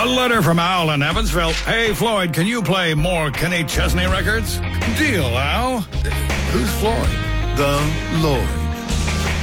letter from Al in Evansville. Hey, Floyd, can you play more Kenny Chesney records? Deal, Al. Who's Floyd? The Lloyd.